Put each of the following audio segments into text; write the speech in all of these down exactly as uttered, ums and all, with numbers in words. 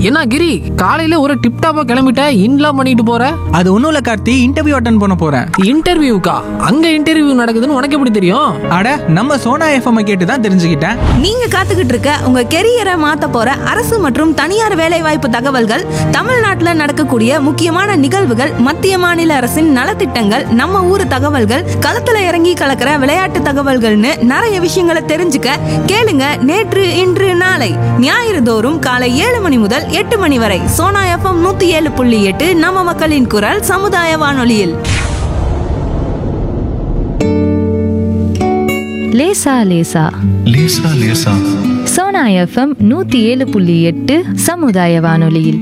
என்ன கிரி, காலையில ஒரு டிப்டாப்பா கிளம்பிட்ட, இன்லாம் பண்ணிட்டு போற? அது ஒன்றும் இல்லை கார்த்தி, இன்டர்வியூ அட்டன் பண்ண போகிறேன். இன்டர்வியூக்கா? அங்க இன்டர்வியூ நடக்குதுன்னு உனக்கு எப்படி தெரியும்? அட, நம்ம சோனா எஃப்எம் கேட்டு தான் தெரிஞ்சுக்கிட்டேன். நீங்க காத்துக்கிட்டு இருக்க உங்க கெரியரை மாத்த போற அரசு மற்றும் தனியார் வேலைவாய்ப்பு தகவல்கள், தமிழ்நாட்டுல நடக்கக்கூடிய முக்கியமான நிகழ்வுகள், மத்திய மாநில அரசின் நலத்திட்டங்கள், நம்ம ஊர் தகவல்கள், களத்துல இறங்கி கலக்கிற விளையாட்டு தகவல்கள்னு நிறைய விஷயங்களை தெரிஞ்சுக்க கேளுங்க நேற்று இன்று நாளை ஞாயிறு தோறும் காலை ஏழு மணி முதல் எட்டு மணி வரை சோனா எஃப்எம் நூத்தி ஏழு புள்ளி எட்டு நம்ம மக்களின் குரல் சமுதாய வானொலியில். லேசா லேசா லேசா லேசா சோனா எஃப்எம் நூத்தி ஏழு புள்ளி எட்டு சமுதாய வானொலியில்.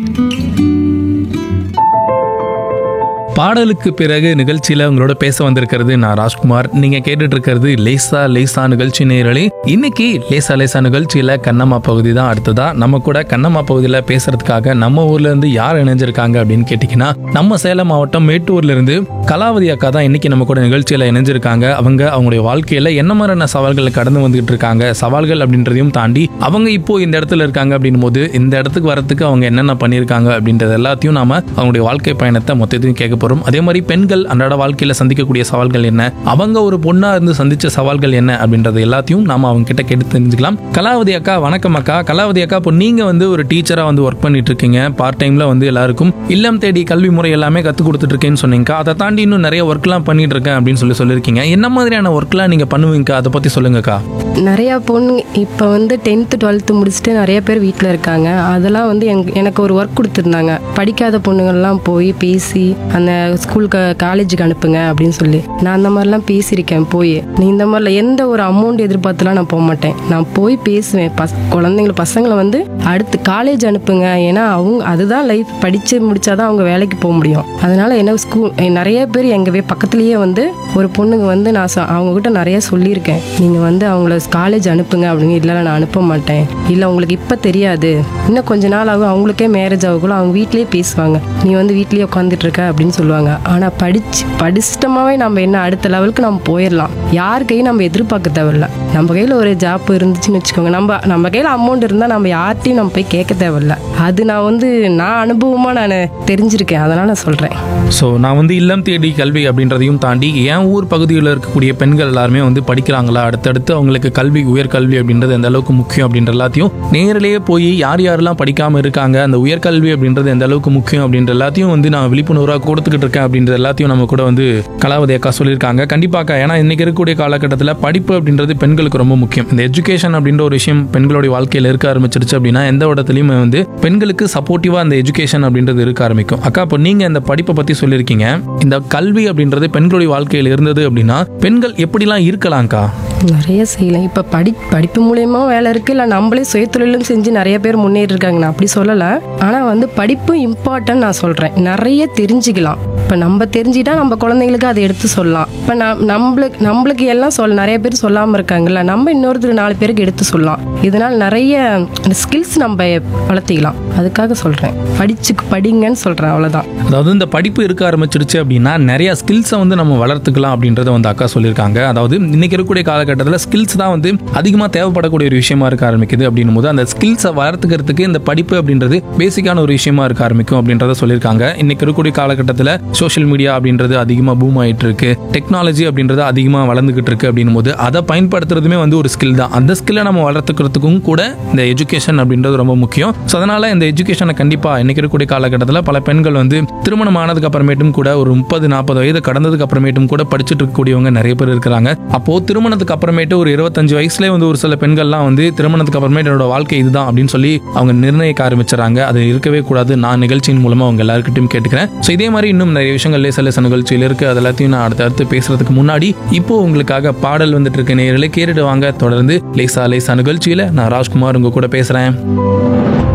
பாடலுக்கு பிறகு நிகழ்ச்சியில உங்களோட பேச வந்திருக்கிறது நான் ராஜ்குமார். நீங்க கேட்டுட்டு இருக்கிறது லேசா லேசா நிகழ்ச்சி நேரலை. இன்னைக்கு லேசா லேசா நிகழ்ச்சியில கண்ணம்மா பகுதி தான் அடுத்ததா. நம்ம கூட கண்ணம்மா பகுதியில பேசுறதுக்காக நம்ம ஊர்ல இருந்து யார் இணைஞ்சிருக்காங்க அப்படின்னு கேட்டீங்கன்னா, நம்ம சேலம் மாவட்டம் மேட்டூர்ல இருந்து கலாவதி அக்கா தான் இன்னைக்கு நம்ம கூட நிகழ்ச்சியில இணைஞ்சிருக்காங்க. அவங்க அவங்களுடைய வாழ்க்கையில என்ன மாதிரியான சவால்களை கடந்து வந்துகிட்டு இருக்காங்க, சவால்கள் அப்படின்றதையும் தாண்டி அவங்க இப்போ இந்த இடத்துல இருக்காங்க அப்படின் போது இந்த இடத்துக்கு வரத்துக்கு அவங்க என்னென்ன பண்ணியிருக்காங்க அப்படின்றது எல்லாத்தையும் நாம அவங்களுடைய வாழ்க்கை பயணத்தை மொத்தத்தையும் கேட்க போறோம். அதே மாதிரி பெண்கள் அன்றாட வாழ்க்கையில சந்திக்கக்கூடிய சவால்கள் என்ன, அவங்க ஒரு பொண்ணா இருந்து சந்திச்ச சவால்கள் என்ன அப்படின்றது எல்லாத்தையும் நாம அவங்க கிட்ட கேட்டு தெரிஞ்சுக்கலாம். கலாவதி அக்கா, வணக்கம் அக்கா. கலாவதி அக்கா, இப்போ நீங்க வந்து ஒரு டீச்சரா வந்து ஒர்க் பண்ணிட்டு இருக்கீங்க. பார்ட் டைம்ல வந்து எல்லாருக்கும் இல்லம் தேடி கல்வி முறை எல்லாமே கத்து கொடுத்துட்டு இருக்கேன்னு சொன்னீங்க. அதை தாண்டி இன்னும் நிறைய ஒர்க் எல்லாம் பண்ணிட்டு இருக்கேன் அப்படின்னு சொல்லி சொல்லிருக்கீங்க. என்ன மாதிரியான ஒர்க் எல்லாம் நீங்க பண்ணுவீங்க, அதை பத்தி சொல்லுங்கக்கா. நிறையா பொண்ணு இப்போ வந்து டென்த்து டுவெல்த்து முடிச்சுட்டு நிறைய பேர் வீட்டில் இருக்காங்க. அதெல்லாம் வந்து எங் எனக்கு ஒரு ஒர்க் கொடுத்துருந்தாங்க. படிக்காத பொண்ணுங்கள்லாம் போய் பேசி அந்த ஸ்கூலுக்கு காலேஜுக்கு அனுப்புங்க அப்படின்னு சொல்லி நான் அந்த மாதிரிலாம் பேசியிருக்கேன். போய் நீ இந்த மாதிரிலாம் எந்த ஒரு அமௌண்ட் எதிர்பார்த்துலாம் நான் போக மாட்டேன். நான் போய் பேசுவேன். பஸ் குழந்தைங்களை பசங்களை வந்து அடுத்து காலேஜ் அனுப்புங்க, ஏன்னா அவங்க அதுதான் லைஃப், படித்து முடிச்சாதான் அவங்க வேலைக்கு போக முடியும். அதனால என்ன ஸ்கூல் நிறைய பேர் எங்கள் பக்கத்துலேயே வந்து ஒரு பொண்ணுங்க வந்து நான் அவங்ககிட்ட நிறைய சொல்லியிருக்கேன், நீங்கள் வந்து அவங்கள காலேஜ் அனுப்புங்க அப்படின்னு. இல்லை நான் அனுப்ப மாட்டேன், இல்லை உங்களுக்கு இப்போ தெரியாது, இன்னும் கொஞ்ச நாள் ஆகும், அவங்களுக்கே மேரேஜ் ஆகக்குள்ள அவங்க வீட்லேயே பேசுவாங்க, நீ வந்து வீட்லேயே உட்காந்துட்டு இருக்க அப்படின்னு சொல்லுவாங்க. ஆனால் படிச்சு படிச்சிட்டமாவே நம்ம என்ன அடுத்த லெவலுக்கு நம்ம போயிடலாம். யார் கையும் நம்ம எதிர்பார்க்க தேவையில்ல. நம்ம கையில் ஒரு ஜாப் இருந்துச்சுன்னு வச்சுக்கோங்க, நம்ம நம்ம கையில் அமௌண்ட் இருந்தால் நம்ம யார்ட்டையும் நம்ம போய் கேட்க தேவையில்ல. அது நான் வந்து நான் அனுபவமாக நான் தெரிஞ்சிருக்கேன், அதனால் நான் சொல்கிறேன். ஸோ நான் வந்து இல்லம் தேடி கல்வி அப்படின்றதையும் தாண்டி என் ஊர் பகுதியில் இருக்கக்கூடிய பெண்கள் எல்லாருமே வந்து படிக்கிறாங்களா, அடுத்தடுத்து அவங்களுக்கு கல்வி உயர்கல்வி அப்படின்றது எந்த அளவுக்கு முக்கியம் அப்படின்ற எல்லாத்தையும் நேரிலேயே போய் யார் யாரெல்லாம் படிக்காமல் இருக்காங்க, அந்த உயர்கல்வி அப்படின்றது எந்த அளவுக்கு முக்கியம் அப்படின்ற எல்லாத்தையும் வந்து நான் விழிப்புணர்வாக கொடுத்துக்கிட்டு இருக்கேன் அப்படின்ற எல்லாத்தையும் நம்ம கூட வந்து கலாவதி அக்கா சொல்லியிருக்காங்க. கண்டிப்பாக, ஏன்னா இன்னைக்கு இருக்கக்கூடிய காலகட்டத்தில் படிப்பு அப்படின்றது பெண்களுக்கு ரொம்ப முக்கியம். இந்த எஜுகேஷன் அப்படின்ற ஒரு விஷயம் பெண்களுடைய வாழ்க்கையில் இருக்க ஆரம்பிச்சிருச்சு அப்படின்னா எந்த இடத்துலையுமே வந்து பெண்களுக்கு சப்போர்ட்டிவாக அந்த எஜுகேஷன் அப்படின்றது இருக்க ஆரம்பிக்கும். அக்கா, இப்போ நீங்கள் இந்த படிப்பை பற்றி சொல்லியிருக்கீங்க. இந்த கல்வி அப்படின்றது பெண்களுடைய வாழ்க்கையில் இருந்தது அப்படின்னா பெண்கள் எப்படிலாம் இருக்கலாம்க்கா? நிறைய செய்யலாம். இப்போ படி படிப்பு மூலயமா வேலை இருக்குது, இல்லை நம்மளே சுயதொழிலும் செஞ்சு நிறைய பேர் முன்னேறி இருக்காங்க. நான் அப்படி சொல்லலை, ஆனால் வந்து படிப்பு இம்பார்ட்டன்ட் நான் சொல்கிறேன். நிறைய தெரிஞ்சுக்கலாம். இப்போ நம்ம தெரிஞ்சுக்கிட்டா நம்ம குழந்தைங்களுக்கு அதை எடுத்து சொல்லலாம். இப்போ நம் நம்மளுக்கு நம்மளுக்கு எல்லாம் சொல்ல நிறைய பேர் சொல்லாமல் இருக்காங்கல்ல, நம்ம இன்னொருத்தர் நாலு பேருக்கு எடுத்து சொல்லலாம். இதனால் நிறைய ஸ்கில்ஸ் நம்ம வளர்த்திக்கலாம். அதுக்காக சொல்கிறேன், படிச்சு படிங்கன்னு சொல்கிறேன், அவ்வளோதான். அதாவது இந்த படிப்பு இருக்க ஆரம்பிச்சிருச்சு அப்படின்னா நிறைய ஸ்கில்ஸை வந்து நம்ம வளர்த்துக்கலாம் அப்படின்றத வந்து அக்கா சொல்லியிருக்காங்க. அதாவது இன்னைக்கு இருக்கக்கூடிய காலகட்டத்தில் ஸ்கில்ஸ் தான் வந்து அதிகமாக தேவைப்படக்கூடிய ஒரு விஷயமா இருக்க ஆரம்பிக்குது. அப்படின்னும் போது அந்த ஸ்கில்ஸை வளர்த்துக்கிறதுக்கு இந்த படிப்பு அப்படின்றது பேசிக்கான ஒரு விஷயமா இருக்க ஆரம்பிக்கும் அப்படின்றத சொல்லியிருக்காங்க. இன்னைக்கு இருக்கக்கூடிய காலகட்டத்தில் சோஷியல் மீடியா அப்படின்றது அதிகமாக பூம் ஆகிட்டு இருக்கு, டெக்னாலஜி அப்படின்றது அதிகமாக வளர்ந்துகிட்டு இருக்கு. அப்படின்னும் போது அதை பயன்படுத்துறதுமே வந்து ஒரு ஸ்கில் தான். அந்த ஸ்கில்லை நம்ம வளர்த்துக்கிறதுக்கும் கூட இந்த எஜுகேஷன் அப்படின்றது ரொம்ப முக்கியம். ஸோ அதனால இந்த எஜுகேஷனை கண்டிப்பாக இன்னைக்கு இருக்கக்கூடிய காலகட்டத்தில் பல பெண்கள் வந்து திருமணம் ஆனதுக்கு அப்புறமேட்டும் கூட ஒரு முப்பது நாற்பது வயது கடந்ததுக்கு அப்புறமேட்டும் கூட படிச்சுட்டு இருக்கக்கூடியவங்க நிறைய பேர் இருக்கிறாங்க. அப்போ திருமணத்துக்கு அப்புறமேட்டு ஒரு இருபத்தஞ்சு வயசுலேயே வந்து ஒரு சில பெண்கள்லாம் வந்து திருமணத்துக்கு அப்புறமேட்டு என்னோட வாழ்க்கை இதுதான் அப்படின்னு சொல்லி அவங்க நிர்ணயிக்க ஆரம்பிச்சுறாங்க. அது இருக்கவே கூடாது. நான் நிகழ்ச்சியின் மூலமா அவங்க எல்லாருக்கிட்டையும் கேட்டுக்கிறேன். ஸோ இதே மாதிரி இன்னும் நிறைய விஷயங்கள் லேச லேச நிகழ்ச்சியில் இருக்கு. அது எல்லாத்தையும் நான் அடுத்த அடுத்து பேசுறதுக்கு முன்னாடி இப்போ உங்களுக்காக பாடல் வந்துட்டு இருக்க நேயர்களை கேட்டுட்டு வாங்க. தொடர்ந்து லேசா லேசா நிகழ்ச்சியில நான் ராஜ்குமார் உங்க கூட பேசுறேன்.